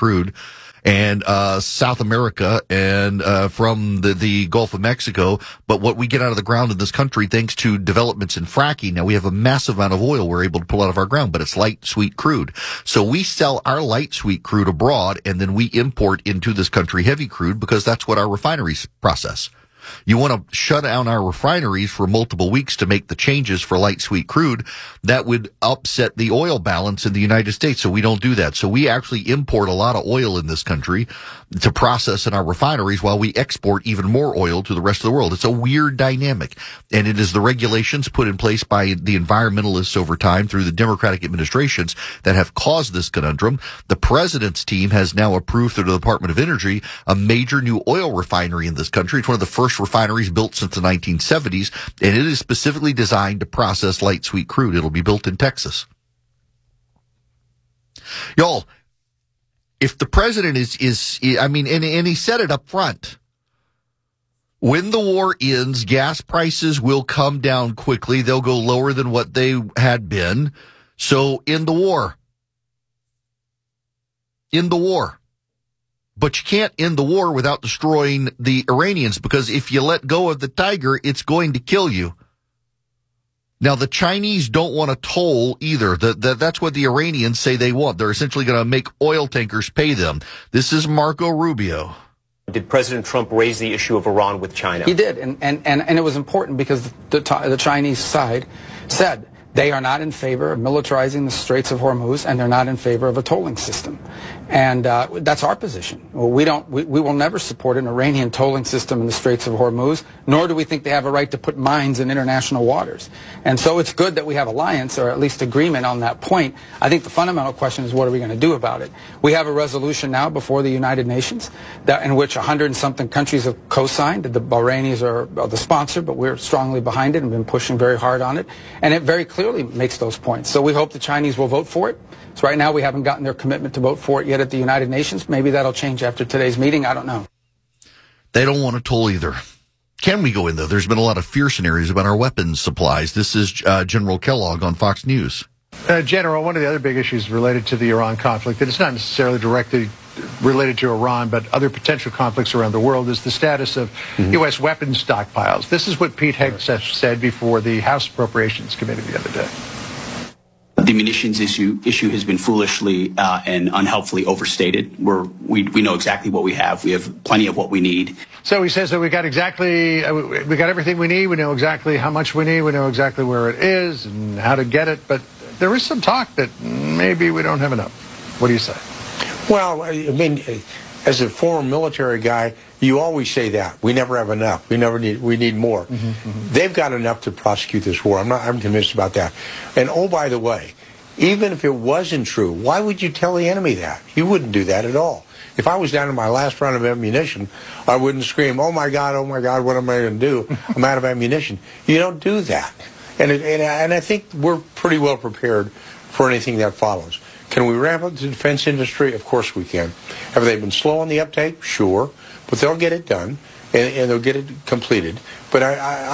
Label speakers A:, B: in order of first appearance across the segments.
A: crude, and South America and from the Gulf of Mexico. But what we get out of the ground in this country, thanks to developments in fracking, now we have a massive amount of oil we're able to pull out of our ground, but it's light sweet crude. So we sell our light sweet crude abroad, and then we import into this country heavy crude because that's what our refineries process. You want to shut down our refineries for multiple weeks to make the changes for light sweet crude. That would upset the oil balance in the United States. So we don't do that. So we actually import a lot of oil in this country to process in our refineries while we export even more oil to the rest of the world. It's a weird dynamic. And it is the regulations put in place by the environmentalists over time through the Democratic administrations that have caused this conundrum. The president's team has now approved through the Department of Energy a major new oil refinery in this country. It's one of the first refineries built since the 1970s, and it is specifically designed to process light sweet crude. It'll be built in Texas. Y'all, if the president and he said it up front, when the war ends, gas prices will come down quickly. They'll go lower than what they had been. So end the war. End the war. But you can't end the war without destroying the Iranians, because if you let go of the tiger, it's going to kill you. Now, the Chinese don't want a toll either. That's what the Iranians say they want. They're essentially going to make oil tankers pay them. This is Marco Rubio.
B: Did President Trump raise the issue of Iran with China?
C: He did, and it was important because the Chinese side said they are not in favor of militarizing the Straits of Hormuz, and they're not in favor of a tolling system. And that's our position. We will never support an Iranian tolling system in the Straits of Hormuz, nor do we think they have a right to put mines in international waters. And so it's good that we have alliance, or at least agreement on that point. I think the fundamental question is, what are we going to do about it? We have a resolution now before the United Nations in which 100 and something countries have co-signed. The Bahrainis are the sponsor, but we're strongly behind it and been pushing very hard on it. And it very clearly makes those points. So we hope the Chinese will vote for it. So right now we haven't gotten their commitment to vote for it yet at the United Nations. Maybe that'll change after today's meeting. I don't know.
A: They don't want a toll either. Can we go in, though? There's been a lot of fear scenarios about our weapons supplies. This is General Kellogg on Fox News.
D: General, one of the other big issues related to the Iran conflict, that it's not necessarily directly related to Iran, but other potential conflicts around the world, is the status of U.S. weapons stockpiles. This is what Pete Hegseth said before the House Appropriations Committee the other day.
E: The munitions issue has been foolishly and unhelpfully overstated. We know exactly what we have. We have plenty of what we need.
D: So he says that we got everything we need. We know exactly how much we need. We know exactly where it is and how to get it. But there is some talk that maybe we don't have enough. What do you say?
F: Well, I mean, as a former military guy, you always say that. We never have enough. We need more. They've got enough to prosecute this war. I'm convinced about that. And oh, by the way, even if it wasn't true, why would you tell the enemy that? You wouldn't do that at all. If I was down to my last round of ammunition, I wouldn't scream, oh my God, what am I going to do? I'm out of ammunition. You don't do that. And I think we're pretty well prepared for anything that follows. Can we ramp up the defense industry? Of course we can. Have they been slow on the uptake? Sure. But they'll get it done, and they'll get it completed. But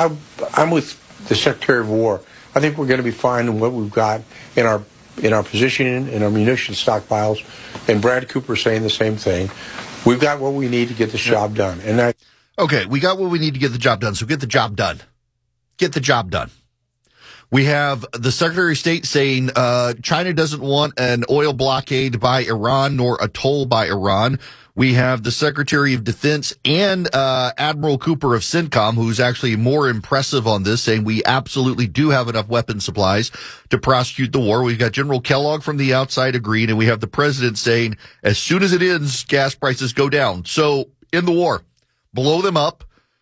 F: I'm with the Secretary of War. I think we're going to be fine in what we've got in our positioning, in our munition stockpiles. And Brad Cooper saying the same thing. We've got what we need to get this job done.
A: Okay, we got what we need to get the job done, so get the job done. Get the job done. We have the Secretary of State saying China doesn't want an oil blockade by Iran nor a toll by Iran. We have the Secretary of Defense and Admiral Cooper of CENTCOM, who's actually more impressive on this, saying we absolutely do have enough weapon supplies to prosecute the war. We've got General Kellogg from the outside agreeing, and we have the president saying as soon as it ends, gas prices go down. So in the war, blow them up,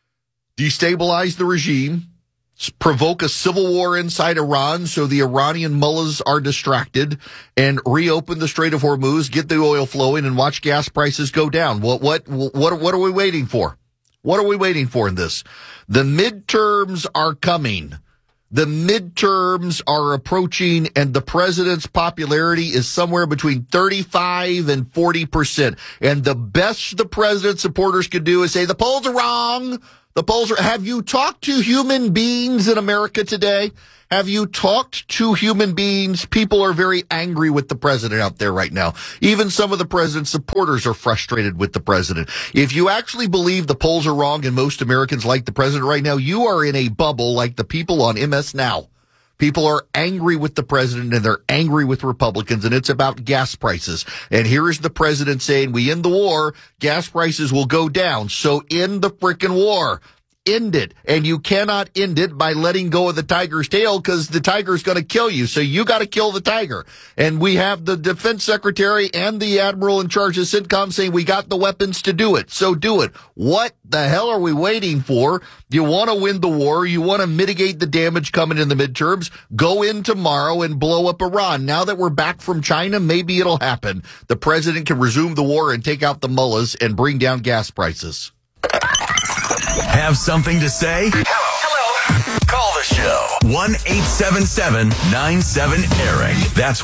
A: destabilize the regime, provoke a civil war inside Iran so the Iranian mullahs are distracted, and reopen the Strait of Hormuz, get the oil flowing, and watch gas prices go down. What are we waiting for? What are we waiting for in this? The midterms are coming. The midterms are approaching, and the president's popularity is somewhere between 35 and 40%. And the best the president's supporters could do is say, the polls are wrong. The polls are, have you talked to human beings in America today? Have you talked to human beings? People are very angry with the president out there right now. Even some of the president's supporters are frustrated with the president. If you actually believe the polls are wrong and most Americans like the president right now, you are in a bubble like the people on MS Now. People are angry with the president and they're angry with Republicans, and it's about gas prices. And here is the president saying, we end the war, gas prices will go down. So end the frickin' war. End it. And you cannot end it by letting go of the tiger's tail, because the tiger's going to kill you. So you got to kill the tiger. And we have the defense secretary and the admiral in charge of CENTCOM saying we got the weapons to do it. So do it. What the hell are we waiting for? You want to win the war. You want to mitigate the damage coming in the midterms. Go in tomorrow and blow up Iran. Now that we're back from China, maybe it'll happen. The president can resume the war and take out the mullahs and bring down gas prices.
G: Have something to say? Hello. Call the show. 1-877-97-ERIC. That's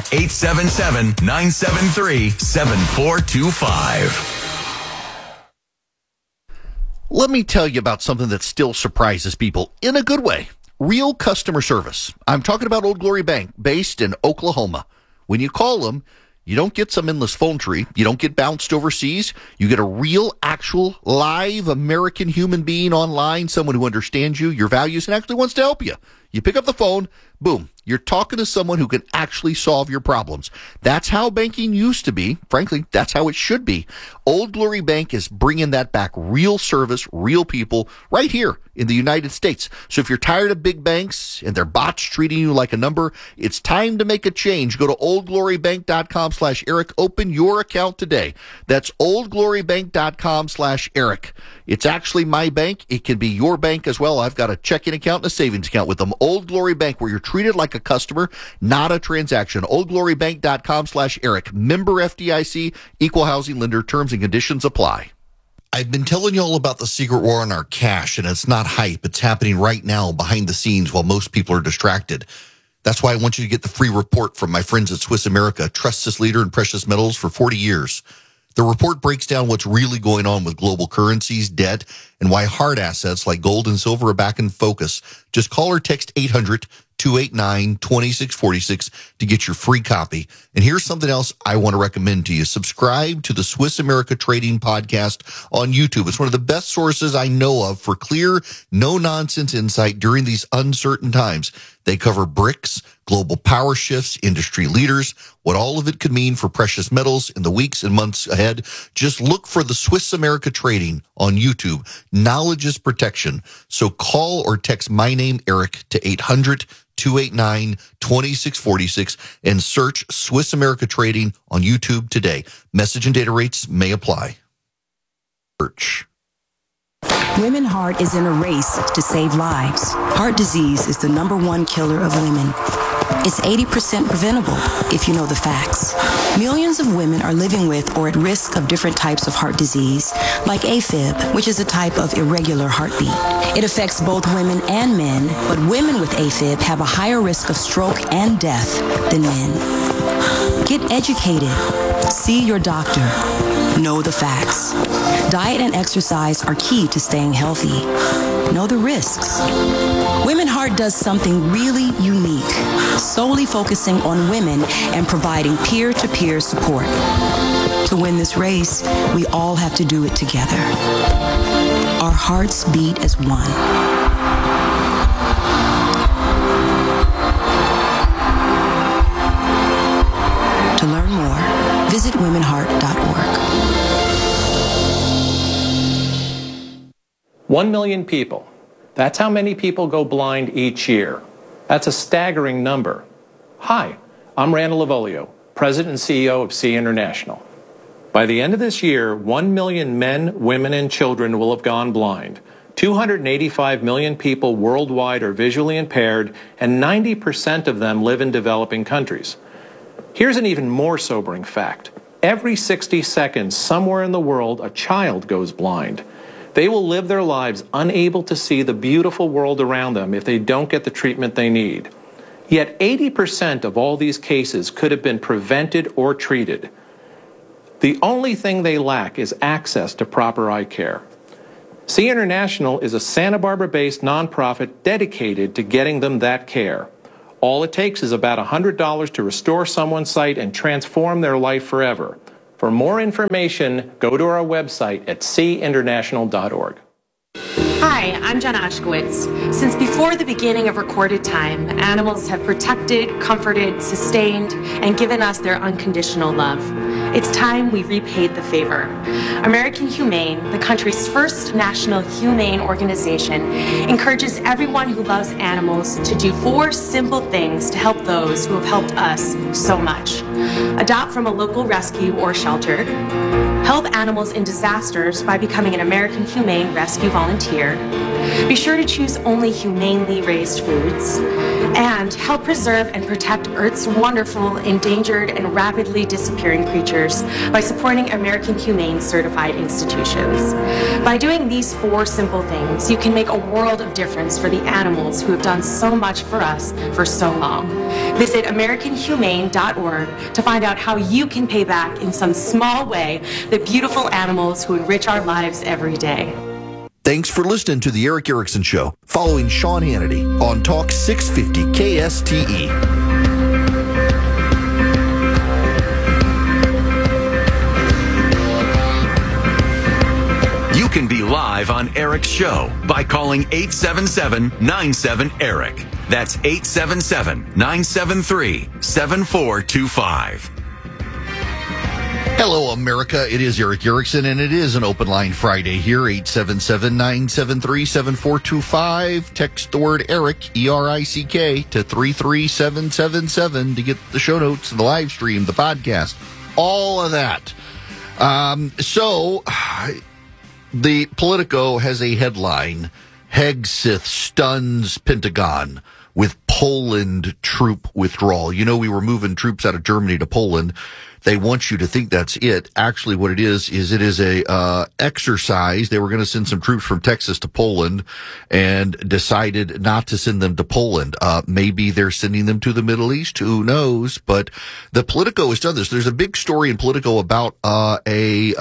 G: 1-877-973-7425.
A: Let me tell you about something that still surprises people in a good way. Real customer service. I'm talking about Old Glory Bank, based in Oklahoma. When you call them, you don't get some endless phone tree. You don't get bounced overseas. You get a real, actual, live American human being online, someone who understands you, your values, and actually wants to help you. You pick up the phone, boom, you're talking to someone who can actually solve your problems. That's how banking used to be. Frankly, that's how it should be. Old Glory Bank is bringing that back. Real service, real people, right here in the United States. So if you're tired of big banks and their bots treating you like a number, it's time to make a change. Go to oldglorybank.com/Eric. Open your account today. That's oldglorybank.com/Eric. It's actually my bank. It can be your bank as well. I've got a checking account and a savings account with them. Old Glory Bank, where you're treated like a customer, not a transaction. oldglorybank.com/Eric. Member FDIC, equal housing lender. Terms and conditions apply. I've been telling you all about the secret war on our cash, and it's not hype. It's happening right now behind the scenes while most people are distracted. That's why I want you to get the free report from my friends at Swiss America, trusted leader in precious metals for 40 years. The report breaks down what's really going on with global currencies, debt, and why hard assets like gold and silver are back in focus. Just call or text 800-289-2646 to get your free copy. And here's something else I want to recommend to you. Subscribe to the Swiss America Trading Podcast on YouTube. It's one of the best sources I know of for clear, no-nonsense insight during these uncertain times. They cover BRICS, global power shifts, industry leaders, what all of it could mean for precious metals in the weeks and months ahead. Just look for the Swiss America Trading on YouTube. Knowledge is protection. So call or text my name, Eric, to 800-289-2646 and search Swiss America Trading on YouTube today. Message and data rates may apply. Search.
H: Women Heart is in a race to save lives. Heart disease is the #1 killer of women. It's 80% preventable if you know the facts. Millions of women are living with or at risk of different types of heart disease, like AFib, which is a type of irregular heartbeat. It affects both women and men, but women with AFib have a higher risk of stroke and death than men. Get educated. See your doctor. Know the facts. Diet and exercise are key to staying healthy. Know the risks. Women Heart does something really unique, solely focusing on women and providing peer-to-peer support. To win this race, we all have to do it together. Our hearts beat as one. To learn more, visit womenheart.org.
I: 1 million people. That's how many people go blind each year. That's a staggering number. Hi, I'm Randall Lavolio, President and CEO of SEE International. By the end of this year, 1 million men, women, and children will have gone blind. 285 million people worldwide are visually impaired, and 90% of them live in developing countries. Here's an even more sobering fact. Every 60 seconds, somewhere in the world, a child goes blind. They will live their lives unable to see the beautiful world around them if they don't get the treatment they need. Yet 80% of all these cases could have been prevented or treated. The only thing they lack is access to proper eye care. Sea International is a Santa Barbara-based nonprofit dedicated to getting them that care. All it takes is about $100 to restore someone's sight and transform their life forever. For more information, go to our website at seainternational.org.
J: Hi, I'm Jenna Ushkowitz. Since before the beginning of recorded time, animals have protected, comforted, sustained, and given us their unconditional love. It's time we repaid the favor. American Humane, the country's first national humane organization, encourages everyone who loves animals to do 4 simple things to help those who have helped us so much. Adopt from a local rescue or shelter. Help animals in disasters by becoming an American Humane Rescue Volunteer. Be sure to choose only humanely raised foods. And help preserve and protect Earth's wonderful, endangered, and rapidly disappearing creatures by supporting American Humane certified institutions. By doing these 4 simple things, you can make a world of difference for the animals who have done so much for us for so long. Visit AmericanHumane.org to find out how you can pay back in some small way the beautiful animals who enrich our lives every day.
A: Thanks for listening to The Erick Erickson Show, following Sean Hannity on Talk 650 KSTE.
G: You can be live on Eric's show by calling 877-97-ERIC. That's 877-973-7425.
A: Hello, America. It is Erick Erickson, and it is an open line Friday here, 877-973-7425. Text the word Erick, E-R-I-C-K, to 33777 to get the show notes, the live stream, the podcast, all of that. So, the Politico has a headline, Hegseth stuns Pentagon with Poland troop withdrawal. You know, we were moving troops out of Germany to Poland. They want you to think that's it. Actually, what it is it is a exercise. They were going to send some troops from Texas to Poland and decided not to send them to Poland. Maybe they're sending them to the Middle East. Who knows? But the Politico has done this. There's a big story in Politico about a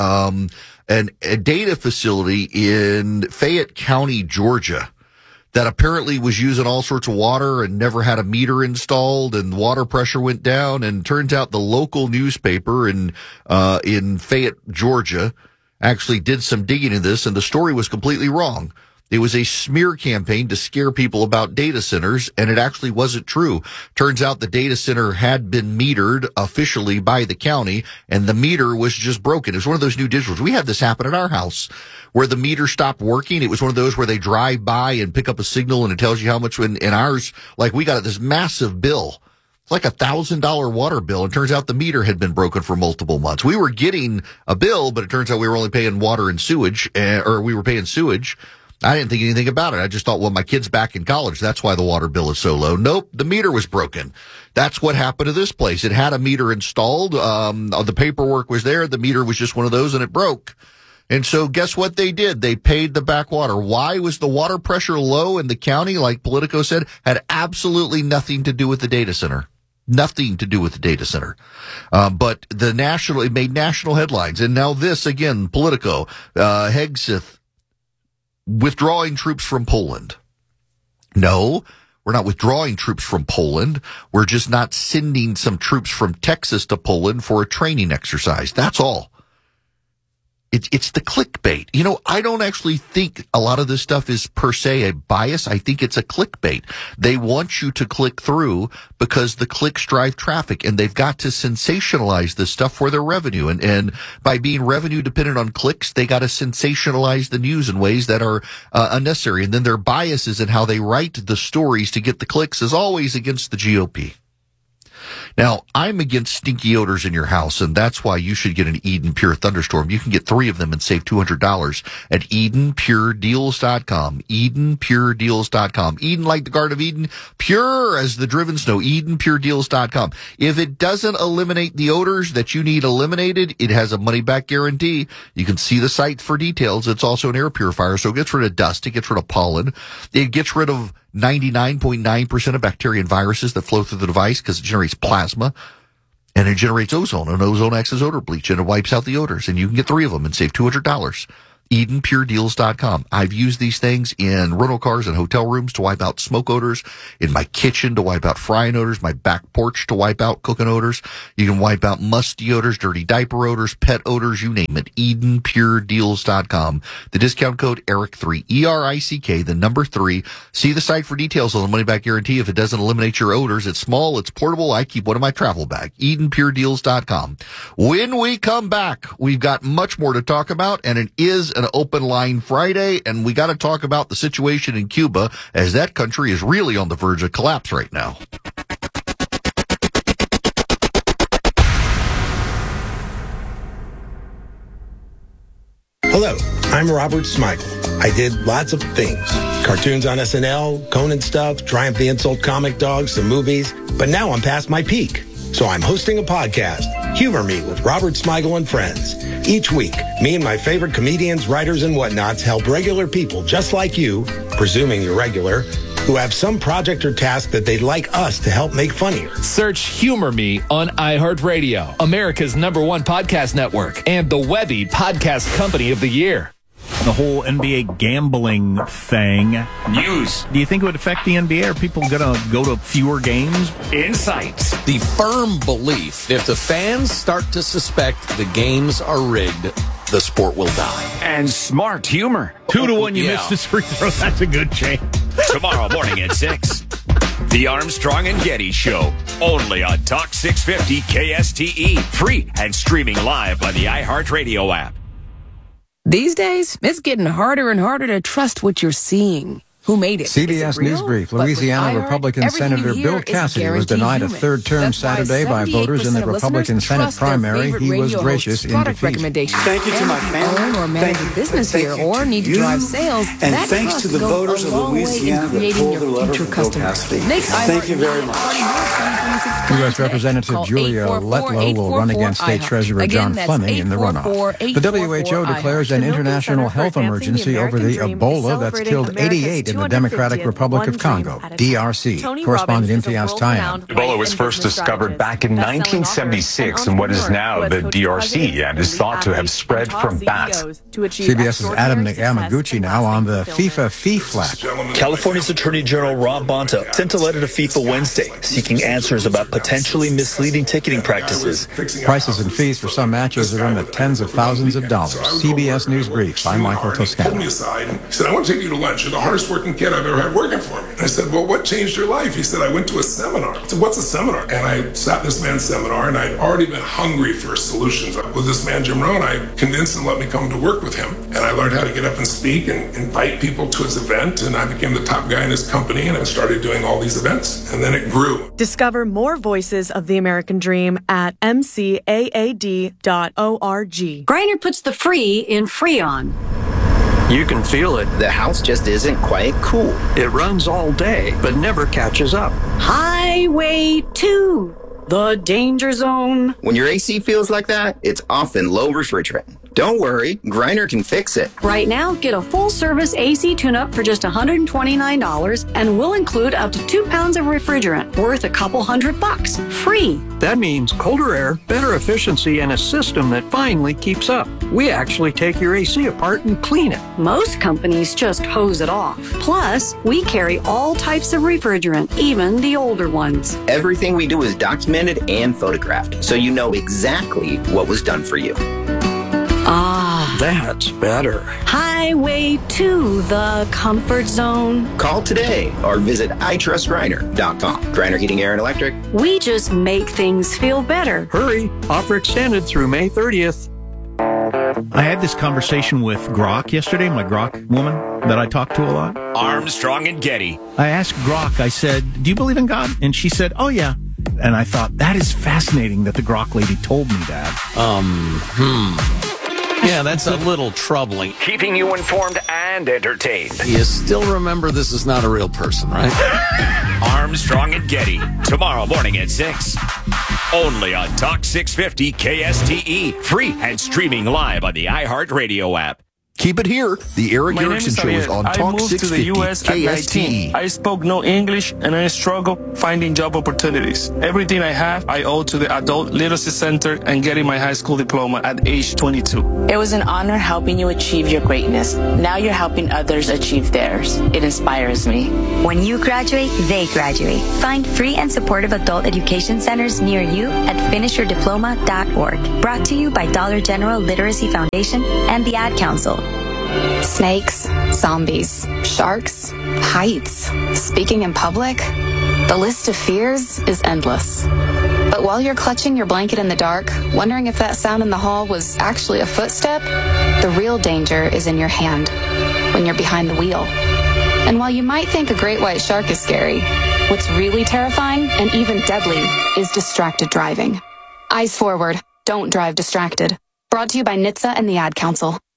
A: data facility in Fayette County, Georgia, that apparently was using all sorts of water and never had a meter installed, and water pressure went down. And turns out the local newspaper in Fayette, Georgia, actually did some digging in this, and the story was completely wrong. It was a smear campaign to scare people about data centers, and it actually wasn't true. Turns out the data center had been metered officially by the county, and the meter was just broken. It was one of those new digitals. We had this happen at our house where the meter stopped working. It was one of those where they drive by and pick up a signal, and it tells you how much. In ours, like, we got this massive bill. It's like $1,000 water bill. It turns out the meter had been broken for multiple months. We were getting a bill, but it turns out we were only paying water and sewage, or we were paying sewage. I didn't think anything about it. I just thought, well, my kid's back in college. That's why the water bill is so low. Nope, the meter was broken. That's what happened to this place. It had a meter installed. The paperwork was there. The meter was just one of those, and it broke. And so guess what they did? They paid the backwater. Why was the water pressure low in the county? Like Politico said, had absolutely nothing to do with the data center. Nothing to do with the data center. But it made national headlines. And now this again, Politico, Hegseth withdrawing troops from Poland. No, we're not withdrawing troops from Poland. We're just not sending some troops from Texas to Poland for a training exercise. That's all. It's the clickbait. You know, I don't actually think a lot of this stuff is per se a bias. I think it's a clickbait. They want you to click through because the clicks drive traffic, and they've got to sensationalize this stuff for their revenue. And by being revenue dependent on clicks, they got to sensationalize the news in ways that are unnecessary. And then their biases in how they write the stories to get the clicks is always against the GOP. Now, I'm against stinky odors in your house, and that's why you should get an Eden Pure Thunderstorm. You can get 3 of them and save $200 at EdenPureDeals.com. EdenPureDeals.com. Eden like the Garden of Eden, pure as the driven snow. EdenPureDeals.com. If it doesn't eliminate the odors that you need eliminated, it has a money-back guarantee. You can see the site for details. It's also an air purifier, so it gets rid of dust. It gets rid of pollen. It gets rid of 99.9% of bacteria and viruses that flow through the device because it generates plasma, and it generates ozone, and ozone acts as odor bleach, and it wipes out the odors. And you can get 3 of them and save $200. EdenPureDeals.com. I've used these things in rental cars and hotel rooms to wipe out smoke odors, in my kitchen to wipe out frying odors, my back porch to wipe out cooking odors. You can wipe out musty odors, dirty diaper odors, pet odors, you name it. EdenPureDeals.com. The discount code ERIC3, ERICK, the number 3. See the site for details on the money back guarantee. If it doesn't eliminate your odors, it's small, it's portable. I keep one in my travel bag. EdenPureDeals.com. When we come back, we've got much more to talk about, and it is an open line Friday, and we got to talk about the situation in Cuba, as that country is really on the verge of collapse right now.
K: Hello, I'm Robert Smigel. I did lots of things. Cartoons on SNL, Conan stuff, Triumph the Insult comic dogs, some movies. But now I'm past my peak. So I'm hosting a podcast, Humor Me with Robert Smigel and Friends. Each week, me and my favorite comedians, writers, and whatnots help regular people just like you, presuming you're regular, who have some project or task that they'd like us to help make funnier.
L: Search Humor Me on iHeartRadio, America's #1 podcast network, and the Webby Podcast Company of the Year.
M: The whole NBA gambling thing.
G: News.
M: Do you think it would affect the NBA? Are people going to go to fewer games?
G: Insights.
N: The firm belief, if the fans start to suspect the games are rigged, the sport will die.
G: And smart humor.
M: 2-1, you missed this free throw. That's a good change.
G: Tomorrow morning at 6. The Armstrong and Getty Show. Only on Talk 650 KSTE. Free and streaming live on the iHeartRadio app.
O: These days, it's getting harder and harder to trust what you're seeing. Who made it?
P: CBS News Brief. Louisiana Republican Senator Bill Cassidy was denied a third term Saturday by voters in the Republican Senate primary. He was gracious in defeat.
Q: Thank you to my family.
O: Or manage a business here, or need to drive sales.
Q: And thanks to the voters of Louisiana that pulled the lever for Bill Cassidy. Thank you very much.
P: U.S. Representative Julia Letlow will run against State Treasurer John Fleming in the runoff. The WHO declares an international health emergency over the Ebola that's killed 88 in the Democratic Republic of Congo, DRC. Correspondent Imtiaz Tyam.
R: Ebola was first discovered back in 1976 in what is now the DRC and is thought to have spread from bats.
P: CBS's Adam Yamaguchi now on the FIFA fee flap.
S: California's Attorney General Rob Bonta sent a letter to FIFA Wednesday seeking answers about potentially misleading ticketing practices.
P: Prices and fees for some matches are in the tens of thousands of dollars. CBS News Brief. I'm Michael Toscano.
T: He pulled me aside and he said, I want to take you to lunch. You're the hardest working kid I've ever had working for me. And I said, well, what changed your life? He said, I went to a seminar. I said, what's a seminar? And I sat in this man's seminar, and I'd already been hungry for solutions. With this man, Jim Rohn, I convinced him to let me come to work with him. And I learned how to get up and speak and invite people to his event. And I became the top guy in his company, and I started doing all these events. And then it grew.
U: Discover more voices of the American dream at mcaad.org.
V: Griner puts the free in Freon.
W: You can feel it. The house just isn't quite cool. It runs all day, but never catches up.
V: Highway 2, the danger zone.
W: When your AC feels like that, it's often low refrigerant. Don't worry, Griner can fix it.
V: Right now, get a full-service AC tune-up for just $129, and we'll include up to 2 pounds of refrigerant, worth a couple $100, free.
W: That means colder air, better efficiency, and a system that finally keeps up. We actually take your AC apart and clean it.
V: Most companies just hose it off. Plus, we carry all types of refrigerant, even the older ones.
W: Everything we do is documented and photographed, so you know exactly what was done for you.
V: Ah,
W: that's better.
V: Highway to the comfort zone.
W: Call today or visit itrustgriner.com. Griner Heating, Air, and Electric.
V: We just make things feel better.
W: Hurry. Offer extended through May 30th.
M: I had this conversation with Grok yesterday, my Grok woman that I talk to a lot.
G: Armstrong and Getty.
M: I asked Grok, I said, do you believe in God? And she said, oh, yeah. And I thought, that is fascinating that the Grok lady told me that.
N: Yeah, that's a little troubling.
G: Keeping you informed and entertained.
N: You still remember this is not a real person, right?
G: Armstrong and Getty. Tomorrow morning at 6. Only on Talk 650 KSTE. Free and streaming live on the iHeartRadio app.
A: Keep it here. The Eric Erickson Show is on Talk 650
B: I moved to the U.S. at 19. I spoke no English, and I struggled finding job opportunities. Everything I have, I owe to the Adult Literacy Center and getting my high school diploma at age 22.
C: It was an honor helping you achieve your greatness. Now you're helping others achieve theirs. It inspires me.
E: When you graduate, they graduate. Find free and supportive adult education centers near you at finishyourdiploma.org. Brought to you by Dollar General Literacy Foundation and the Ad Council.
X: Snakes, zombies, sharks, heights, speaking in public. The list of fears is endless. But while you're clutching your blanket in the dark, wondering if that sound in the hall was actually a footstep, the real danger is in your hand, when you're behind the wheel. And while you might think a great white shark is scary, what's really terrifying and even deadly is distracted driving. Eyes forward. Don't drive distracted. Brought to you by NHTSA and the Ad Council.